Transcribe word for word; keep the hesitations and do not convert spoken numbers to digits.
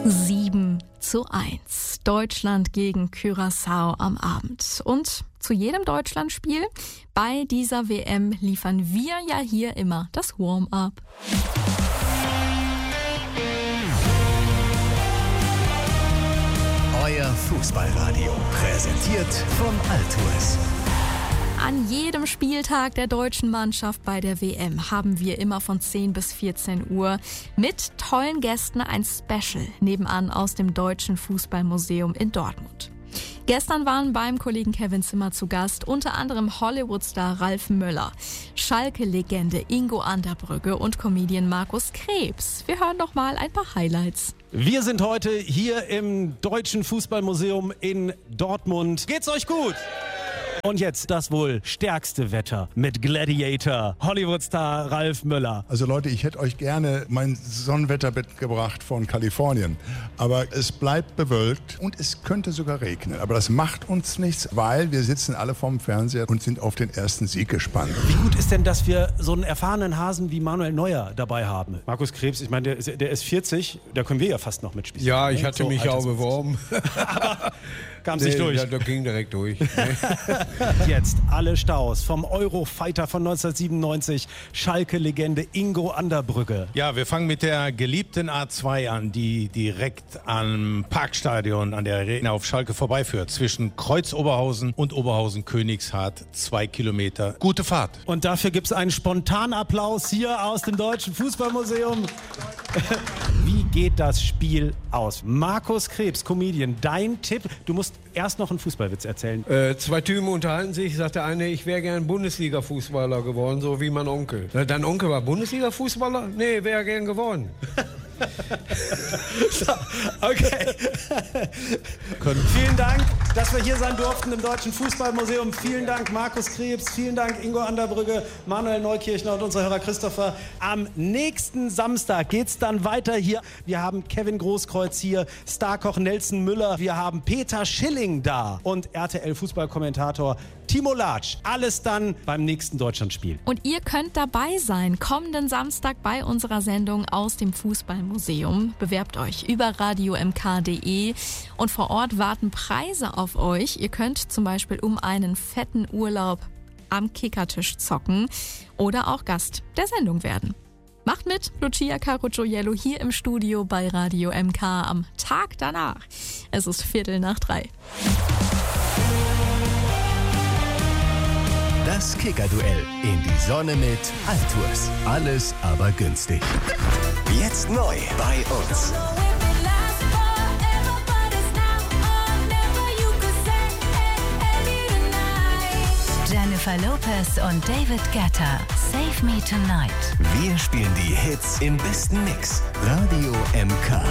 sieben zu eins. Deutschland gegen Curaçao am Abend. Und zu jedem Deutschlandspiel bei dieser W M liefern wir ja hier immer das Warm-up. Euer Fußballradio, präsentiert von Altours. An jedem Spieltag der deutschen Mannschaft bei der W M haben wir immer von zehn bis vierzehn Uhr mit tollen Gästen ein Special nebenan aus dem Deutschen Fußballmuseum in Dortmund. Gestern waren beim Kollegen Kevin Zimmer zu Gast unter anderem Hollywood-Star Ralf Möller, Schalke-Legende Ingo Anderbrügge und Comedian Markus Krebs. Wir hören noch mal ein paar Highlights. Wir sind heute hier im Deutschen Fußballmuseum in Dortmund. Geht's euch gut? Und jetzt das wohl stärkste Wetter mit Gladiator, Hollywood-Star Ralf Möller. Also Leute, ich hätte euch gerne mein Sonnenwetter mitgebracht von Kalifornien. Aber es bleibt bewölkt und es könnte sogar regnen. Aber das macht uns nichts, weil wir sitzen alle vorm Fernseher und sind auf den ersten Sieg gespannt. Wie gut ist denn, dass wir so einen erfahrenen Hasen wie Manuel Neuer dabei haben? Markus Krebs, ich meine, der ist, der ist vierzig, da können wir ja fast noch mitspielen. Ja, ich hatte so mich auch beworben. Aber kam sich durch. Ja, das ging direkt durch. Jetzt alle Staus vom Eurofighter von neunzehnhundertsiebenundneunzig, Schalke-Legende Ingo Anderbrügge. Ja, wir fangen mit der geliebten A zwei an, die direkt am Parkstadion an der Arena auf Schalke vorbeiführt. Zwischen Kreuz-Oberhausen und Oberhausen-Königshardt, zwei Kilometer. Gute Fahrt. Und dafür gibt es einen Spontanapplaus hier aus dem Deutschen Fußballmuseum. Wie geht das Spiel aus? Markus Krebs, Comedian, dein Tipp. Du musst erst noch einen Fußballwitz erzählen. Äh, zwei Typen unterhalten sich, sagt der eine, ich wäre gern Bundesliga-Fußballer geworden, so wie mein Onkel. Na, dein Onkel war Bundesliga-Fußballer? Nee, wäre gern geworden. So, okay. Vielen Dank, dass wir hier sein durften im Deutschen Fußballmuseum. Vielen Dank, Markus Krebs. Vielen Dank, Ingo Anderbrügge, Manuel Neukirchner und unser Hörer Christopher. Am nächsten Samstag geht's dann weiter hier. Wir haben Kevin Großkreuz hier, Starkoch Nelson Müller. Wir haben Peter Schilling da und R T L-Fußballkommentator Timo Latsch. Alles dann beim nächsten Deutschlandspiel. Und ihr könnt dabei sein, kommenden Samstag bei unserer Sendung aus dem Fußballmuseum. Bewerbt euch über radio m k punkt d e und vor Ort warten Preise auf euch. Ihr könnt zum Beispiel um einen fetten Urlaub am Kickertisch zocken oder auch Gast der Sendung werden. Macht mit, Lucia Caruggiello hier im Studio bei Radio M K am Tag danach. Es ist Viertel nach drei. Das Kicker-Duell in die Sonne mit Altours. Alles aber günstig. Jetzt neu bei uns. Jennifer Lopez und David Guetta. Save Me Tonight. Wir spielen die Hits im besten Mix. Radio M K.